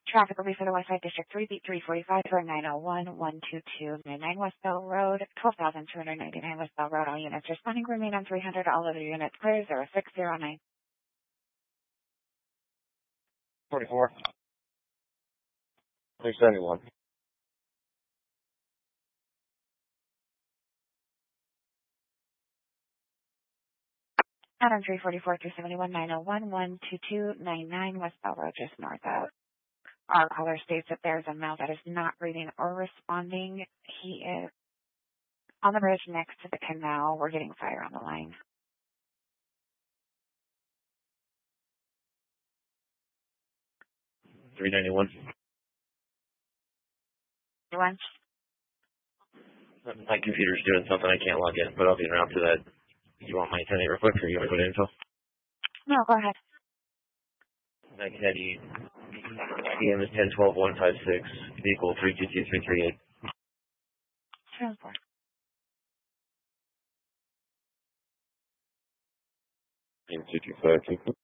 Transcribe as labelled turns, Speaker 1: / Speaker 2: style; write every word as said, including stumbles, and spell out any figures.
Speaker 1: Traffic will be for the West Side District three beat three forty-five for nine oh one, one two two nine nine West Bell Road, twelve thousand two hundred ninety-nine West Bell Road. All units responding remain on three hundred. All other units clear. zero six zero nine.
Speaker 2: forty-four. three seventy-one.
Speaker 1: Adam three forty-four, three seventy-one, nine oh one, one two two nine nine West Bell Road, just north of. Our caller states that there's a male that is not reading or responding. He is on the bridge next to the canal. We're getting fire on the line.
Speaker 2: three ninety-one.
Speaker 1: One.
Speaker 2: My computer's doing something I can't log in, but I'll be around to that. You want my ten eight real quick, or you want to go to info?
Speaker 1: No, go ahead.
Speaker 2: nineteen ninety P M is ten twelve one five six. Vehicle three two two three three eight.
Speaker 1: Transport.
Speaker 2: two two five two.